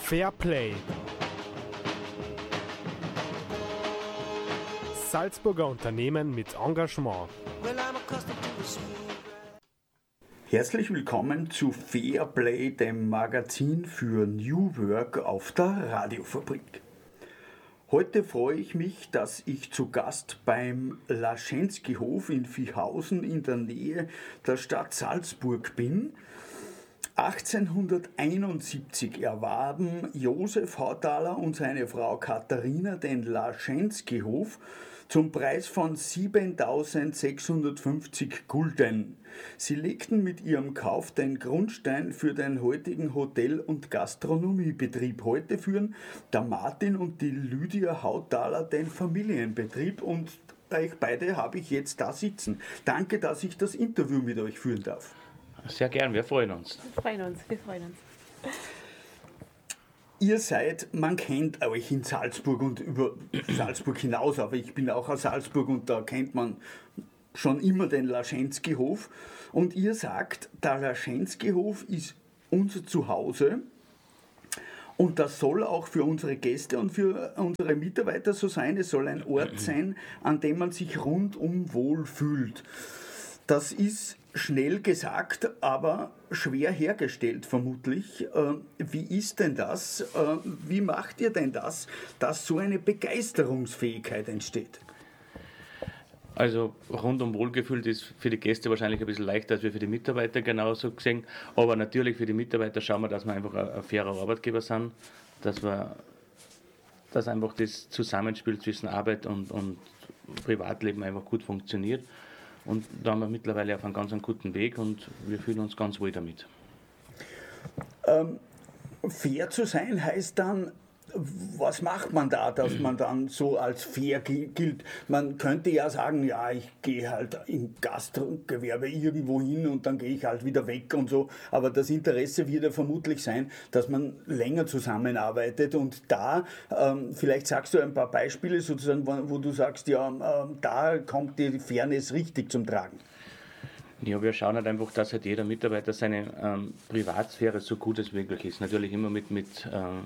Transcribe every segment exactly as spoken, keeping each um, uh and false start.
Fair Play. Salzburger Unternehmen mit Engagement. Herzlich willkommen zu Fair Play, dem Magazin für New Work auf der Radiofabrik. Heute freue ich mich, dass ich zu Gast beim Laschenski-Hof in Viehhausen in der Nähe der Stadt Salzburg bin. achtzehnhunderteinundsiebzig erwarben Josef Hautaler und seine Frau Katharina den Laschenski-Hof zum Preis von siebentausendsechshundertfünfzig Gulden. Sie legten mit ihrem Kauf den Grundstein für den heutigen Hotel- und Gastronomiebetrieb. Heute führen der Martin und die Lydia Hautaler den Familienbetrieb und euch beide habe ich jetzt da sitzen. Danke, dass ich das Interview mit euch führen darf. Sehr gern, wir freuen uns. Wir freuen uns, wir freuen uns. Ihr seid, man kennt euch in Salzburg und über Salzburg hinaus, aber ich bin auch aus Salzburg und da kennt man schon immer den Laschenski-Hof. Und ihr sagt, der Laschenski-Hof ist unser Zuhause und das soll auch für unsere Gäste und für unsere Mitarbeiter so sein. Es soll ein Ort sein, an dem man sich rundum wohl fühlt. Das ist schnell gesagt, aber schwer hergestellt vermutlich. Wie ist denn das? Wie macht ihr denn das, dass so eine Begeisterungsfähigkeit entsteht? Also rundum wohlgefühlt ist für die Gäste wahrscheinlich ein bisschen leichter als für die Mitarbeiter genauso gesehen. Aber natürlich für die Mitarbeiter schauen wir, dass wir einfach ein, ein fairer Arbeitgeber sind, dass wir dass einfach das Zusammenspiel zwischen Arbeit und, und Privatleben einfach gut funktioniert. Und da haben wir mittlerweile auf einem ganz einen guten Weg und wir fühlen uns ganz wohl damit. Ähm, fair zu sein heißt dann, was macht man da, dass man dann so als fair gilt? Man könnte ja sagen, ja, ich gehe halt im Gastgewerbe irgendwo hin und dann gehe ich halt wieder weg und so. Aber das Interesse wird ja vermutlich sein, dass man länger zusammenarbeitet. Und da, ähm, vielleicht sagst du ein paar Beispiele sozusagen, wo, wo du sagst, ja, ähm, da kommt die Fairness richtig zum Tragen. Ja, wir schauen halt einfach, dass halt jeder Mitarbeiter seine ähm, Privatsphäre so gut als möglich ist. Natürlich immer mit, mit ähm,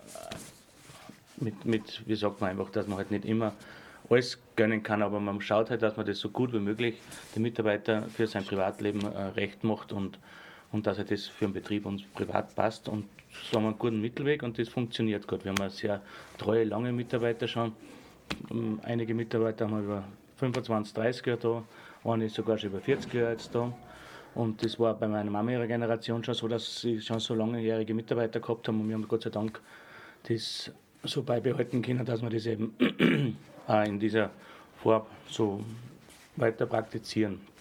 Mit, mit, wie sagt man einfach, dass man halt nicht immer alles gönnen kann, aber man schaut halt, dass man das so gut wie möglich den Mitarbeiter für sein Privatleben äh, recht macht und, und dass er das für den Betrieb und privat passt und so haben wir einen guten Mittelweg und das funktioniert gut. Wir haben sehr treue, lange Mitarbeiter schon. Um, einige Mitarbeiter haben wir über fünfundzwanzig, dreißig Jahre da, eine ist sogar schon über vierzig Jahre jetzt da. Und das war bei meiner Mama ihrer Generation schon so, dass sie schon so langjährige Mitarbeiter gehabt haben und wir haben Gott sei Dank das so beibehalten können, dass wir das eben auch in dieser Form so weiter praktizieren.